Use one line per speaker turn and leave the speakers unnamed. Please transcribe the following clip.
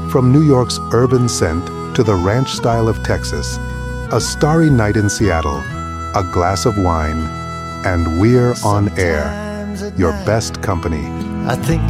From New York's urban scent to the ranch style of Texas, a starry night in Seattle, a glass of wine, and we're on air, your best company.
I think